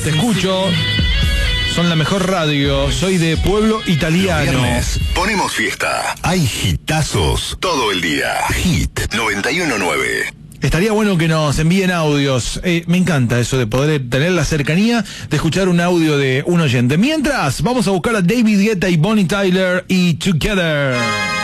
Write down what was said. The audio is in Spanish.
Te escucho. Son la mejor radio. Soy de pueblo italiano. Viernes, ponemos fiesta. Hay hitazos todo el día. Hit 91.9. Estaría bueno que nos envíen audios. Me encanta eso de poder tener la cercanía de escuchar un audio de un oyente. Mientras, vamos a buscar a David Guetta y Bonnie Tyler y Together.